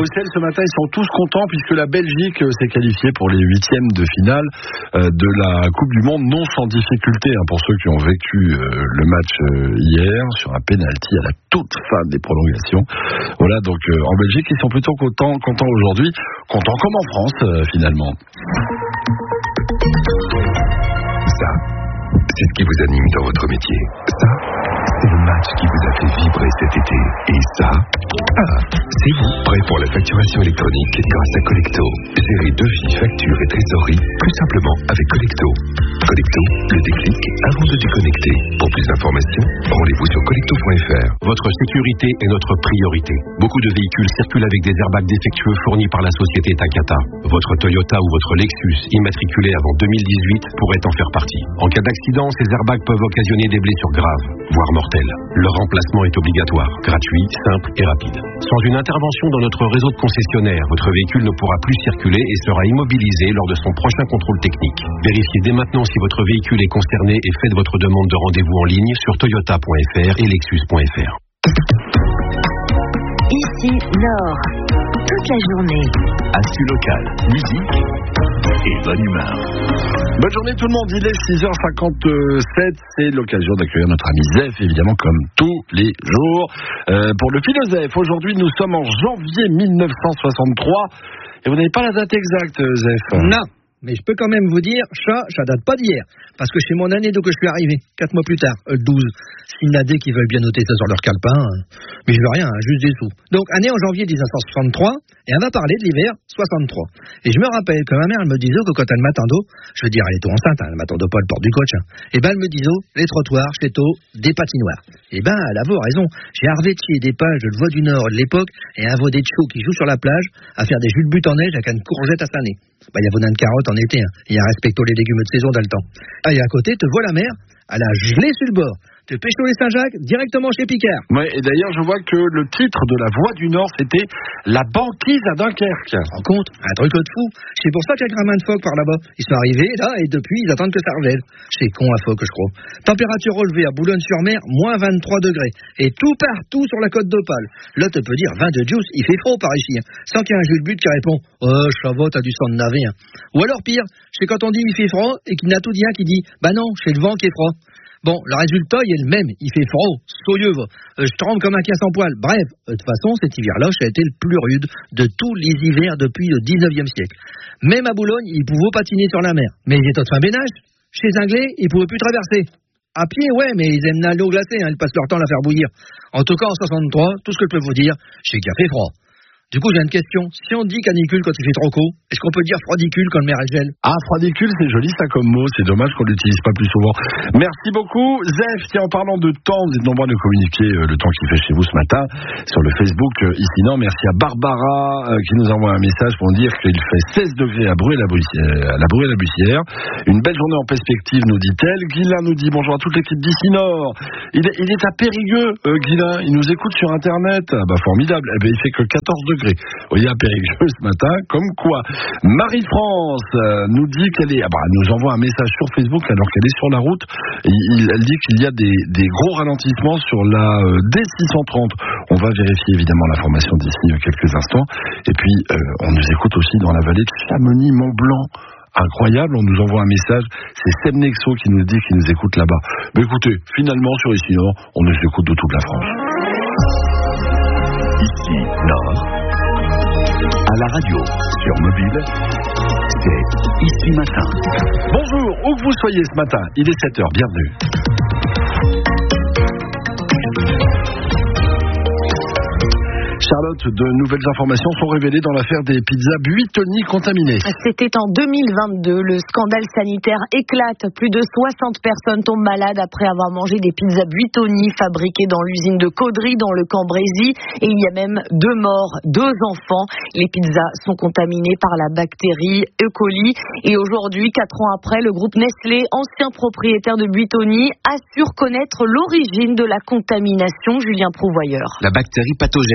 Bruxelles ce matin, ils sont tous contents puisque la Belgique s'est qualifiée pour les huitièmes de finale de la Coupe du Monde, non sans difficulté pour ceux qui ont vécu le match hier sur un penalty à la toute fin des prolongations. Voilà, donc en Belgique, ils sont plutôt contents aujourd'hui, contents comme en France finalement. Ça, c'est ce qui vous anime dans votre métier. Ça, c'est le match qui vous a fait vibrer cet été. Et ça, c'est vous, prêt pour la facturation électronique grâce à Collecto. Gérez devis, factures et trésorerie plus simplement avec Collecto. Collecto, le déclic avant de déconnecter. Pour plus d'informations, rendez-vous sur collecto.fr. Votre sécurité est notre priorité. Beaucoup de véhicules circulent avec des airbags défectueux fournis par la société Takata. Votre Toyota ou votre Lexus, immatriculé avant 2018, pourrait en faire partie. En cas d'accident, ces airbags peuvent occasionner des blessures graves, voire mortelles. Leur remplacement est obligatoire, gratuit, simple et rapide. Sans une intervention dans notre réseau de concessionnaires, votre véhicule ne pourra plus circuler et sera immobilisé lors de son prochain contrôle technique. Vérifiez dès maintenant si votre véhicule est concerné et faites votre demande de rendez-vous en ligne sur toyota.fr et lexus.fr. Ici Nord, toute la journée. Actu local, musique et bonne humeur. Bonne journée tout le monde, il est 6h57, c'est l'occasion d'accueillir notre ami Zef, évidemment comme tous les jours. Pour le Philosophe, aujourd'hui nous sommes en janvier 1963 et vous n'avez pas la date exacte, Zef. Non, mais je peux quand même vous dire, ça date pas d'hier, parce que c'est mon année d'où que je suis arrivé, 4 mois plus tard, le 12. Sinadé qui veulent bien noter ça sur leur calepin, mais je veux rien, juste des sous. Donc année en janvier 1963, et on va parler de l'hiver 63. Et je me rappelle que ma mère, elle me disait que quand elle m'attendait, je veux dire, elle est tout enceinte, elle m'attendait pas le porte du coach, et ben elle me disait, les trottoirs, chez Tôt, des patinoires. Et ben elle avait raison, j'ai Arvetier des pages de Voix du Nord de l'époque, et un Vodetcho qui joue sur la plage, à faire des jus de but en neige avec une courgette à sa nez. Bah, il y a Vonin de carottes en été, il y a respecto les légumes de saison dans le temps. Ah, et à côté, te vois la mer, elle a gelé sur le bord. Te pécho les Saint-Jacques, directement chez Picard. Ouais, et d'ailleurs, je vois que le titre de la Voix du Nord, c'était La banquise à Dunkerque. Tu te rends compte? Un truc de fou. C'est pour ça qu'il y a gramin de phoque par là-bas. Ils sont arrivés, là, et depuis, ils attendent que ça regèle. C'est con à phoque, je crois. Température relevée à Boulogne-sur-Mer, moins 23 degrés. Et tout partout sur la côte d'Opale. Là, tu peux dire, 20 de juice, il fait froid par ici. Sans qu'il y ait un jus de but qui répond, oh, ça va, t'as du sang de navet. Ou alors, pire, c'est quand on dit il fait froid, et qu'il n'y a tout dit un qui dit, bah non, c'est le vent qui est froid. Bon, le résultat, il est le même. Il fait froid, soyeux, je tremble comme un casse en poil. Bref, de toute façon, cet hiver-là, ça a été le plus rude de tous les hivers depuis le 19e siècle. Même à Boulogne, ils pouvaient patiner sur la mer. Mais ils étaient en bénage. Chez les Anglais, ils pouvaient plus traverser. À pied, ouais, mais ils aiment l'eau glacée, ils passent leur temps à la faire bouillir. En tout cas, en 63, tout ce que je peux vous dire, c'est qu'il a fait froid. Du coup, j'ai une question. Si on dit canicule quand il fait trop chaud, est-ce qu'on peut dire froidicule quand le mer est gel? Ah, froidicule, c'est joli ça comme mot. C'est dommage qu'on l'utilise pas plus souvent. Merci beaucoup. Zef, tiens, en parlant de temps, vous êtes nombreux à nous communiquer le temps qu'il fait chez vous ce matin sur le Facebook ici. Non, merci à Barbara qui nous envoie un message pour nous dire qu'il fait 16 degrés à Bruay-la-Bussière. Une belle journée en perspective, nous dit-elle. Guilain nous dit bonjour à toute l'équipe d'ici Nord. Il est à Périgueux, Guilain. Il nous écoute sur Internet. Ah, bah, formidable. Eh ben, il fait que 14 degrés. Vous voyez, à Périgueux ce matin, comme quoi. Marie-France nous dit qu'elle est. Elle nous envoie un message sur Facebook alors qu'elle est sur la route. Elle dit qu'il y a des gros ralentissements sur la D630. On va vérifier évidemment l'information d'ici quelques instants. Et puis, on nous écoute aussi dans la vallée de Chamonix-Mont-Blanc. Incroyable, on nous envoie un message. C'est Seb Nexo qui nous dit qu'il nous écoute là-bas. Mais écoutez, finalement, sur Ici Nord, on nous écoute de toute la France. Ici Nord. À la radio, sur mobile, c'est Ici Matin. Bonjour, où que vous soyez ce matin, il est 7h, bienvenue. Charlotte, de nouvelles informations sont révélées dans l'affaire des pizzas Buitoni contaminées. C'était en 2022. Le scandale sanitaire éclate. Plus de 60 personnes tombent malades après avoir mangé des pizzas Buitoni fabriquées dans l'usine de Caudry, dans le Cambrésis. Et il y a même 2 morts, 2 enfants. Les pizzas sont contaminées par la bactérie E. coli. Et aujourd'hui, 4 ans après, le groupe Nestlé, ancien propriétaire de Buitoni, assure connaître l'origine de la contamination. Julien Prouvoyeur. La bactérie pathogène, appelée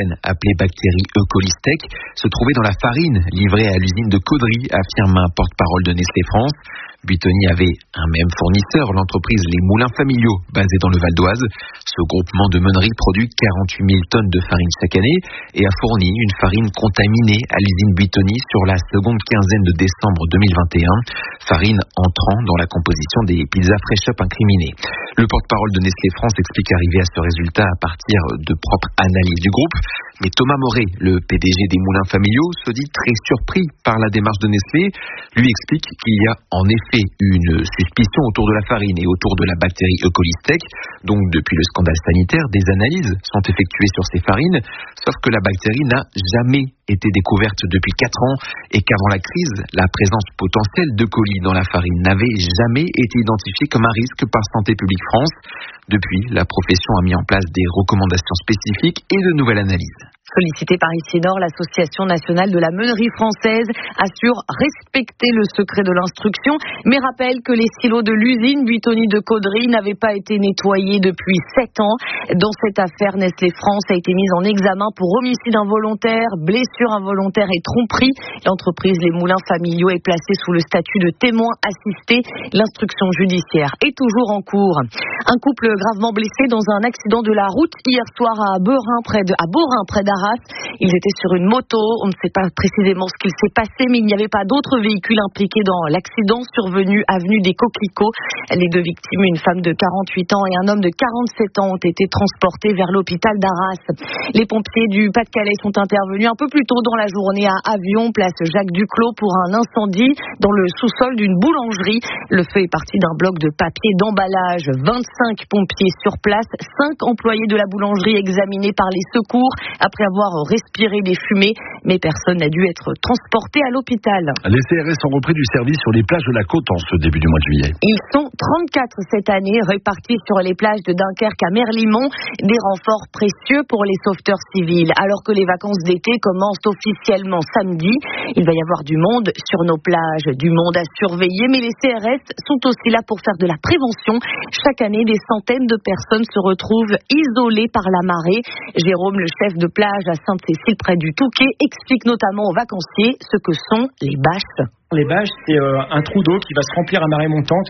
les bactéries E. coli se trouvaient dans la farine livrée à l'usine de Caudry, affirme un porte-parole de Nestlé France. Buitoni avait un même fournisseur, l'entreprise Les Moulins Familiaux, basée dans le Val d'Oise. Ce groupement de meuneries produit 48 000 tonnes de farine chaque année et a fourni une farine contaminée à l'usine Buitoni sur la seconde quinzaine de décembre 2021. Farine entrant dans la composition des pizzas Fresh Up incriminées. Le porte-parole de Nestlé France explique arriver à ce résultat à partir de propres analyses du groupe. Mais Thomas Moret, le PDG des Moulins Familiaux, se dit très surpris par la démarche de Nestlé. Lui explique qu'il y a en effet une suspicion autour de la farine et autour de la bactérie E. coli. Donc depuis le scandale sanitaire, des analyses sont effectuées sur ces farines, sauf que la bactérie n'a jamais été découverte depuis 4 ans et qu'avant la crise, la présence potentielle de colis dans la farine n'avait jamais été identifiée comme un risque par Santé publique France. Depuis, la profession a mis en place des recommandations spécifiques et de nouvelles analyses. Sollicitée par Ici-Nord, l'Association nationale de la meunerie française assure respecter le secret de l'instruction, mais rappelle que les silos de l'usine Buitoni de Caudry n'avaient pas été nettoyés depuis 7 ans. Dans cette affaire, Nestlé France a été mise en examen pour homicide involontaire, blessure involontaire et tromperie. L'entreprise Les Moulins Familiaux est placée sous le statut de témoin assisté. L'instruction judiciaire est toujours en cours. Un couple gravement blessé dans un accident de la route hier soir à Beaurain, près d'Arras. Ils étaient sur une moto. On ne sait pas précisément ce qu'il s'est passé, mais il n'y avait pas d'autres véhicules impliqués dans l'accident survenu avenue des Coquelicots. Les 2 victimes, une femme de 48 ans et un homme de 47 ans, ont été transportés vers l'hôpital d'Arras. Les pompiers du Pas-de-Calais sont intervenus un peu plus tôt dans la journée à Avion, place Jacques Duclos, pour un incendie dans le sous-sol d'une boulangerie. Le feu est parti d'un bloc de papier d'emballage. 25 pompiers sur place, 5 employés de la boulangerie examinés par les secours après avoir respiré des fumées, mais personne n'a dû être transporté à l'hôpital. Les CRS ont repris du service sur les plages de la côte en ce début du mois de juillet. Ils sont 34 cette année, répartis sur les plages de Dunkerque à Merlimont, des renforts précieux pour les sauveteurs civils. Alors que les vacances d'été commencent officiellement samedi, il va y avoir du monde sur nos plages, du monde à surveiller, mais les CRS sont aussi là pour faire de la prévention. Chaque année, des centaines de personnes se retrouvent isolées par la marée. Jérôme, le chef de plage à Sainte-Cécile près du Touquet, explique notamment aux vacanciers ce que sont les bâches. Les bâches, c'est un trou d'eau qui va se remplir à marée montante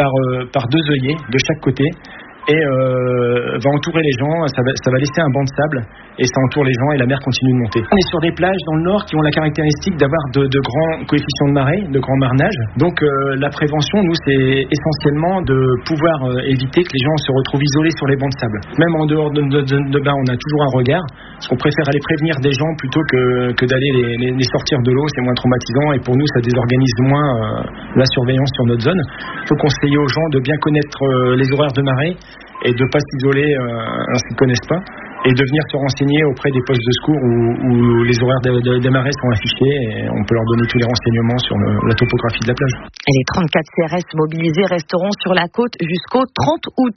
par 2 œillets de chaque côté et va entourer les gens. Ça va laisser un banc de sable et ça entoure les gens et la mer continue de monter. On est sur des plages dans le nord qui ont la caractéristique d'avoir de grands coefficients de marée, de grands marnages. Donc la prévention, nous, c'est essentiellement de pouvoir éviter que les gens se retrouvent isolés sur les bancs de sable. Même en dehors de bain, on a toujours un regard, parce qu'on préfère aller prévenir des gens plutôt que d'aller les sortir de l'eau. C'est moins traumatisant et pour nous, ça désorganise moins la surveillance sur notre zone. Il faut conseiller aux gens de bien connaître les horaires de marée et de ne pas s'isoler lorsqu'ils ne connaissent pas, et de venir se renseigner auprès des postes de secours où les horaires des marées sont affichés et on peut leur donner tous les renseignements sur la topographie de la plage. Et les 34 CRS mobilisés resteront sur la côte jusqu'au 30 août.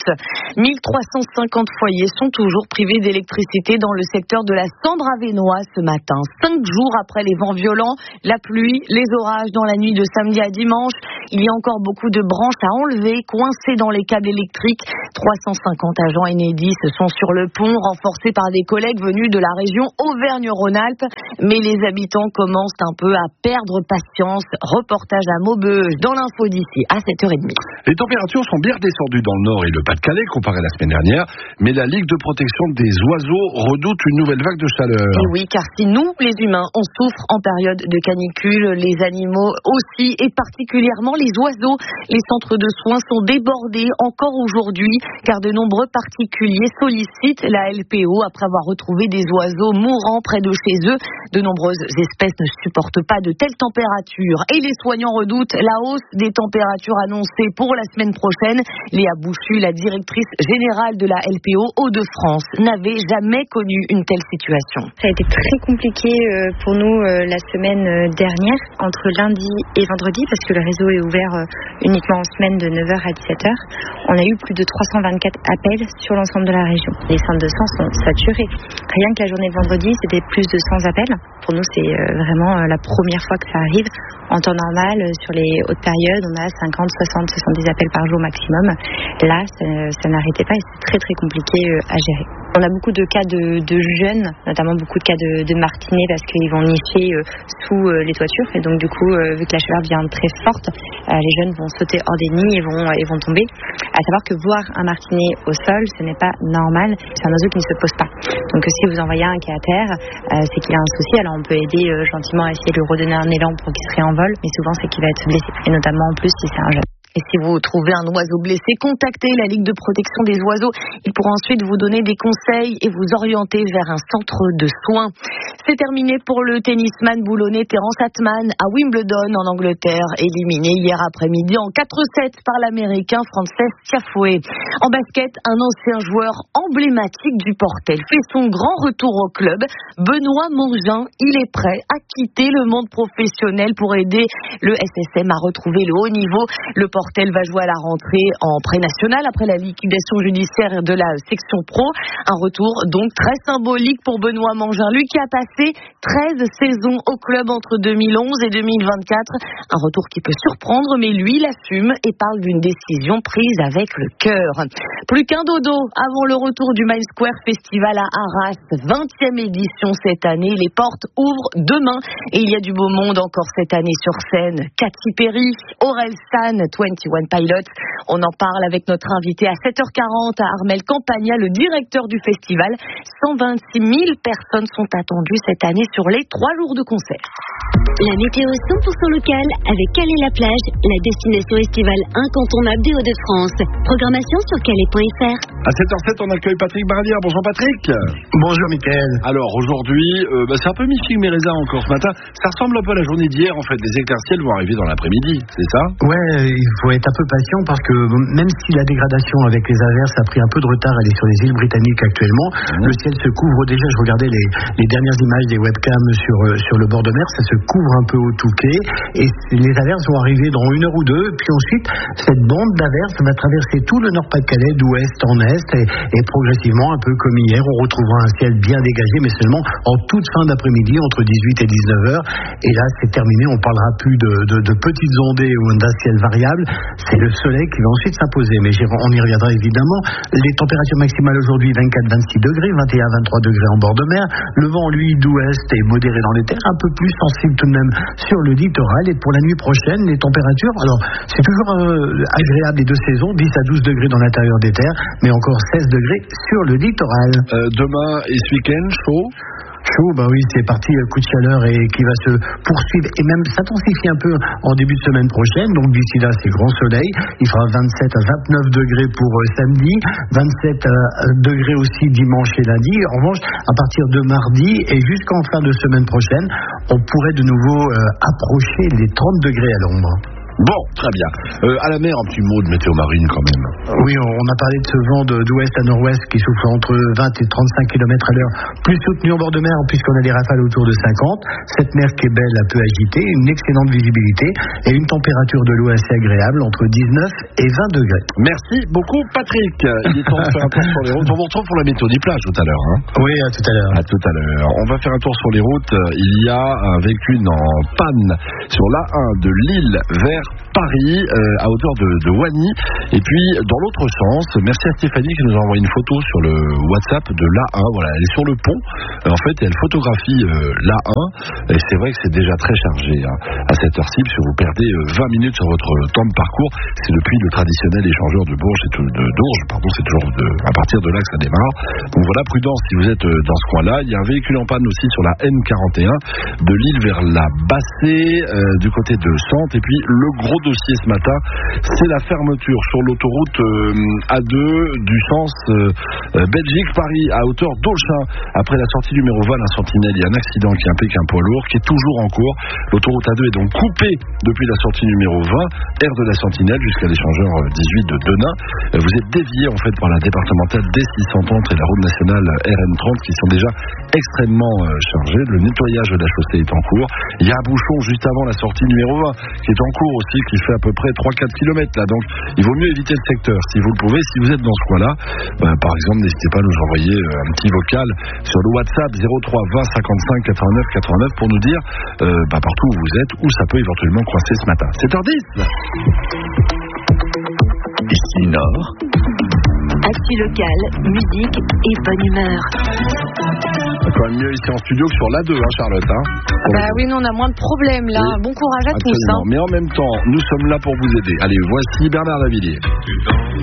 1350 foyers sont toujours privés d'électricité dans le secteur de la Sambre-Avesnois ce matin. 5 jours après les vents violents, la pluie, les orages dans la nuit de samedi à dimanche, il y a encore beaucoup de branches à enlever, coincées dans les câbles électriques. 350 agents Enedis sont sur le pont, renforcés par des collègues venus de la région Auvergne-Rhône-Alpes. Mais les habitants commencent un peu à perdre patience. Reportage à Maubeuge dans l'info d'ici à 7h30. Les températures sont bien redescendues dans le Nord et le Pas-de-Calais comparé à la semaine dernière, mais la Ligue de protection des oiseaux redoute une nouvelle vague de chaleur. Et oui, car si nous, les humains, on souffre en période de canicule, les animaux aussi, et particulièrement les oiseaux. Les centres de soins sont débordés encore aujourd'hui, car de nombreux particuliers sollicitent la LPO après avoir retrouvé des oiseaux mourants près de chez eux. De nombreuses espèces ne supportent pas de telles températures et les soignants redoutent la hausse des températures annoncées pour la semaine prochaine. Léa Bouchu, la directrice générale de la LPO Hauts-de-France, n'avait jamais connu une telle situation. Ça a été très compliqué pour nous la semaine dernière, entre lundi et vendredi, parce que le réseau est ouvert uniquement en semaine de 9h à 17h. On a eu plus de 324 appels sur l'ensemble de la région. Les centres de soins sont saturés. Rien que la journée de vendredi, c'était plus de 100 appels. Pour nous, c'est vraiment la première fois que ça arrive. En temps normal, sur les hautes périodes, on a 50, 60, 70 appels par jour maximum. Là, ça n'arrêtait pas et c'est très très compliqué à gérer. On a beaucoup de cas de jeunes, notamment beaucoup de cas de martinets parce qu'ils vont nicher sous les toitures et donc du coup, vu que la chaleur vient très forte, les jeunes vont sauter hors des nids et vont tomber. À savoir que voir un martinet au sol, ce n'est pas normal, c'est un oiseau qui ne se pose pas. Donc si vous envoyez un qui est à terre, c'est qu'il a un souci. Alors on peut aider gentiment à essayer de lui redonner un élan pour qu'il se réenvole, mais souvent c'est qu'il va être blessé, et notamment en plus si c'est un jeune. Et si vous trouvez un oiseau blessé, contactez la Ligue de protection des oiseaux. Ils pourront ensuite vous donner des conseils et vous orienter vers un centre de soins. C'est terminé pour le tennisman boulonnais Terence Atman à Wimbledon en Angleterre, éliminé hier après-midi en 4-7 par l'Américain Frances Tiafoe. En basket, un ancien joueur emblématique du Portel fait son grand retour au club. Benoît Mongin, il est prêt à quitter le monde professionnel pour aider le SSM à retrouver le haut niveau. Le Portel va jouer à la rentrée en pré-national après la liquidation judiciaire de la section pro. Un retour donc très symbolique pour Benoît Mongin, lui qui a passé 13 saisons au club entre 2011 et 2024. Un retour qui peut surprendre, mais lui l'assume et parle d'une décision prise avec le cœur. Plus qu'un dodo avant le retour du Mile Square Festival à Arras, 20e édition cette année. Les portes ouvrent demain et il y a du beau monde encore cette année sur scène. Katy Perry, Orelsan, 21 Pilots. On en parle avec notre invité à 7h40 à Armel Campagna, le directeur du festival. 126 000 personnes sont attendues cette année sur les 3 jours de concert. La météo 100% locale avec Calais-la-Plage, la destination estivale incontournable des Hauts-de-France. Programmation sur calais.fr. À 7h07, on accueille Patrick Barrière. Bonjour Patrick. Bonjour Mickaël. Alors aujourd'hui, c'est un peu mi-figue mi-raisin encore ce matin. Ça ressemble un peu à la journée d'hier en fait. Les éclaircies vont arriver dans l'après-midi, c'est ça? Ouais, il faut être un peu patient parce que même si la dégradation avec les averses a pris un peu de retard, elle est sur les îles britanniques actuellement. Le ciel se couvre déjà. Je regardais les dernières images des webcams sur le bord de mer. Ça se couvre un peu au Touquet et les averses vont arriver dans 1 heure ou 2. Puis ensuite, cette bande d'averses va traverser tout le Nord-Pas-de-Calais d'ouest en est et progressivement, un peu comme hier, on retrouvera un ciel bien dégagé, mais seulement en toute fin d'après-midi, entre 18 et 19 heures. Et là, c'est terminé. On parlera plus de petites ondées ou d'un ciel variable. C'est le soleil qui va ensuite s'imposer. Mais on y reviendra évidemment. Les températures maximales aujourd'hui, 24-26 degrés, 21-23 degrés en bord de mer. Le vent, lui, d'ouest est modéré dans les terres, un peu plus sensible tout de même sur le littoral. Et pour la nuit prochaine, les températures, alors c'est toujours agréable les 2 saisons, 10 à 12 degrés dans l'intérieur des terres, mais encore 16 degrés sur le littoral. Demain et ce week-end, chaud? Chaud, bah oui, c'est parti, coup de chaleur et qui va se poursuivre et même s'intensifier un peu en début de semaine prochaine. Donc d'ici là, c'est grand soleil. Il fera 27 à 29 degrés pour samedi, 27 degrés aussi dimanche et lundi. En revanche, à partir de mardi et jusqu'en fin de semaine prochaine, on pourrait de nouveau approcher les 30 degrés à l'ombre. Bon, très bien. À la mer, un petit mot de météo marine quand même. Oui, on a parlé de ce vent d'ouest à nord-ouest qui souffle entre 20 et 35 km à l'heure, plus soutenu en bord de mer puisqu'on a des rafales autour de 50. Cette mer qui est belle, un peu agitée, une excellente visibilité et une température de l'eau assez agréable entre 19 et 20 degrés. Merci beaucoup Patrick. Il est temps de faire un tour sur les routes. On vous retrouve pour la météo des plages tout à l'heure. Hein. Oui, à tout à l'heure. À tout à l'heure. On va faire un tour sur les routes. Il y a un véhicule en panne sur l'A1 de Lille vers Paris, à hauteur de Wany. Et puis, dans l'autre sens, merci à Stéphanie qui nous a envoyé une photo sur le WhatsApp de l'A1. Voilà, elle est sur le pont. En fait, elle photographie l'A1. Et c'est vrai que c'est déjà très chargé hein, à cette heure-ci, parce que vous perdez 20 minutes sur votre temps de parcours. C'est depuis le traditionnel échangeur de Bourges et d'Ourges. Pardon, c'est toujours à partir de là que ça démarre. Donc voilà, prudence si vous êtes dans ce coin-là. Il y a un véhicule en panne aussi sur la N41 de Lille vers la Bassée, du côté de Sante. Et puis, le gros dossier ce matin, c'est la fermeture sur l'autoroute A2 du sens Belgique-Paris à hauteur d'Aulchin. Après la sortie numéro 20, la Sentinelle, il y a un accident qui implique un poids lourd qui est toujours en cours. L'autoroute A2 est donc coupée depuis la sortie numéro 20, aire de la Sentinelle jusqu'à l'échangeur 18 de Denain. Vous êtes dévié en fait par la départementale D630 et la route nationale RN30 qui sont déjà extrêmement chargées. Le nettoyage de la chaussée est en cours. Il y a un bouchon juste avant la sortie numéro 20 qui est en cours aussi qui fait à peu près 3-4 km là, donc il vaut mieux éviter le secteur si vous le pouvez. Si vous êtes dans ce coin-là, par exemple, n'hésitez pas à nous envoyer un petit vocal sur le WhatsApp 03 20 55 89 89 pour nous dire partout où vous êtes, où ça peut éventuellement coincer ce matin. 7h10. Ici Nord. Actu locale, musique et bonne humeur. C'est quand même mieux ici en studio que sur l'A2, Charlotte. Oui, nous on a moins de problèmes là. Oui. Bon courage à tous. Mais en même temps, nous sommes là pour vous aider. Allez, voici Bernard Lavilliers.